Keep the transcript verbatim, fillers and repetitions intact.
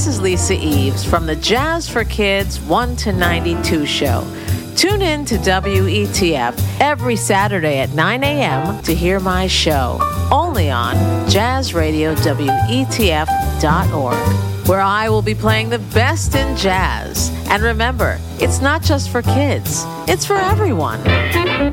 This is Lisa Eves from the Jazz for Kids one to ninety-two show. Tune in to W E T F every Saturday at nine a.m. to hear my show, only on jazz radio W E T F dot org, where I will be playing the best in jazz. And remember, it's not just for kids, it's for everyone.